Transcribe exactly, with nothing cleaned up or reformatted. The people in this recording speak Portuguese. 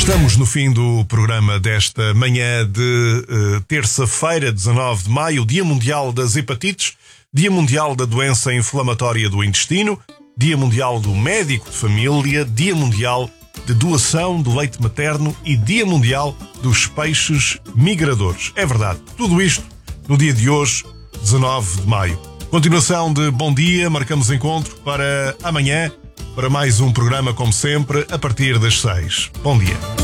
Estamos no fim do programa desta manhã de uh, terça-feira, dezanove de maio, Dia Mundial das Hepatites, Dia Mundial da Doença Inflamatória do Intestino, Dia Mundial do Médico de Família, Dia Mundial de Doação do Leite Materno e Dia Mundial dos Peixes Migradores. É verdade, tudo isto no dia de hoje, dezanove de maio. Continuação de bom dia, marcamos encontro para amanhã, para mais um programa como sempre, a partir das seis. Bom dia.